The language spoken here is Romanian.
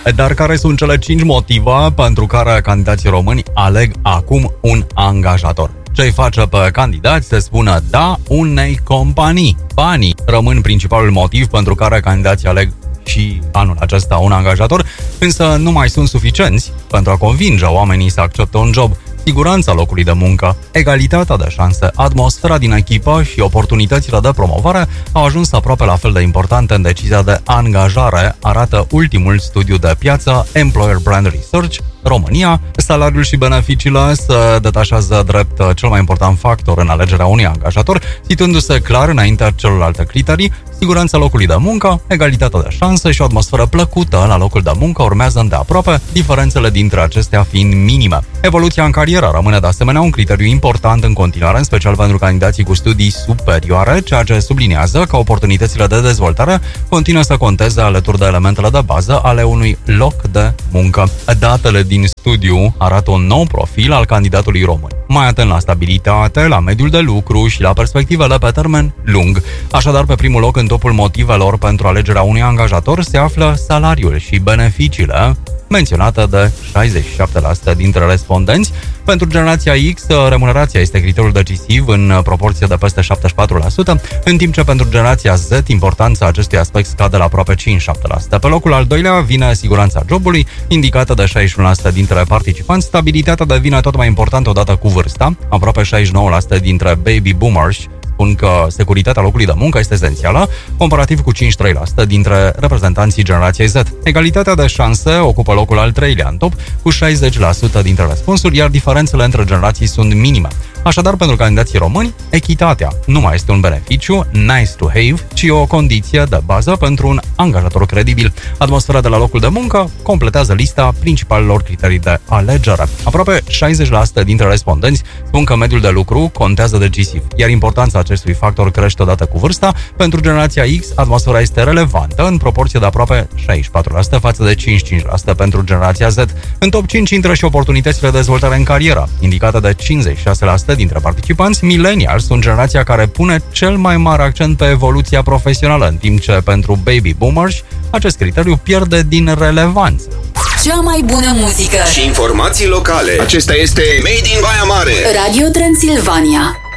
Dar care sunt cele 5 motive pentru care candidații români aleg acum un angajator? Ce-i face pe candidați să spună da unei companii? Banii rămân principalul motiv pentru care candidații aleg și anul acesta un angajator, însă nu mai sunt suficienți pentru a convinge oamenii să accepte un job. Siguranța locului de muncă, egalitatea de șanse, atmosfera din echipă și oportunitățile de promovare au ajuns aproape la fel de importante în decizia de angajare, arată ultimul studiu de piață Employer Brand Research România. Salariul și beneficiile se detașează drept cel mai important factor în alegerea unui angajator, situându-se clar înaintea celorlalte criterii. Siguranța locului de muncă, egalitatea de șanse și o atmosferă plăcută la locul de muncă urmează îndeaproape, diferențele dintre acestea fiind minime. Evoluția în carieră rămâne de asemenea un criteriu important în continuare, în special pentru candidații cu studii superioare, ceea ce subliniază că oportunitățile de dezvoltare continuă să conteze alături de elementele de bază ale unui loc de muncă. Datele din studiu arată un nou profil al candidatului român, mai atent la stabilitate, la mediul de lucru și la perspectivele pe termen lung. Așadar, pe primul loc în topul motivelor pentru alegerea unui angajator se află salariul și beneficiile, menționată de 67% dintre respondenți. Pentru generația X, remunerația este criteriul decisiv în proporție de peste 74%, în timp ce pentru generația Z, importanța acestui aspect scade la aproape 57%. Pe locul al doilea vine siguranța jobului, indicată de 61% dintre participanți. Stabilitatea devine tot mai importantă odată cu vârsta. Aproape 69% dintre baby boomers spun că securitatea locului de muncă este esențială, comparativ cu 53% dintre reprezentanții generației Z. Egalitatea de șanse ocupă locul al treilea în top, cu 60% dintre răspunsuri, iar diferențele între generații sunt minime. Așadar, pentru candidații români, echitatea nu mai este un beneficiu, nice to have, ci o condiție de bază pentru un angajator credibil. Atmosfera de la locul de muncă completează lista principalelor criterii de alegere. Aproape 60% dintre respondenți spun că mediul de lucru contează decisiv, iar importanța acestui factor crește odată cu vârsta. Pentru generația X, atmosfera este relevantă în proporție de aproape 64% față de 55% pentru generația Z. În top 5 intră și oportunitățile de dezvoltare în carieră, indicate de 56% dintre participanți. Millennials sunt generația care pune cel mai mare accent pe evoluția profesională, în timp ce pentru baby boomers acest criteriu pierde din relevanță. Cea mai bună muzică și informații locale. Acesta este Made in Baia Mare. Radio Transilvania.